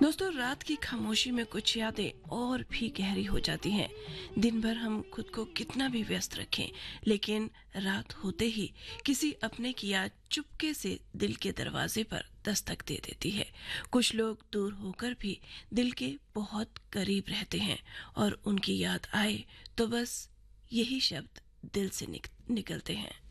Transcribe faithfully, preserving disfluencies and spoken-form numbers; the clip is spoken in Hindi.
दोस्तों, रात की खामोशी में कुछ यादें और भी गहरी हो जाती हैं। दिन भर हम खुद को कितना भी व्यस्त रखें, लेकिन रात होते ही किसी अपने की याद चुपके से दिल के दरवाजे पर दस्तक दे देती है। कुछ लोग दूर होकर भी दिल के बहुत करीब रहते हैं और उनकी याद आए तो बस यही शब्द दिल से निक, निकलते हैं।